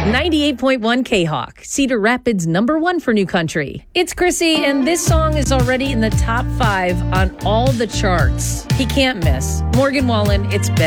98.1 K-Hawk, Cedar Rapids #1 for new country. It's Chrissy, and this song is already in the top 5 on all the charts. He can't miss. Morgan Wallen, it's